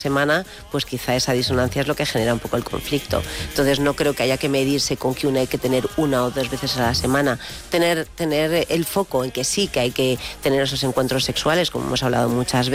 semana, pues quizá esa disonancia es lo que genera un poco el conflicto. Entonces no creo que haya que medirse con que una hay que tener 1 o 2 veces a la semana. Tener el foco en que sí que hay que tener esos encuentros sexuales, como hemos hablado muchas veces,